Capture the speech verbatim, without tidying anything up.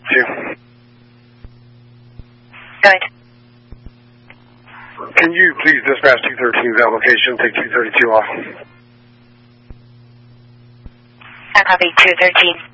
thirty-two. Good. Can you please dispatch two thirteen's application, take two thirty-two off? I copy two thirteen.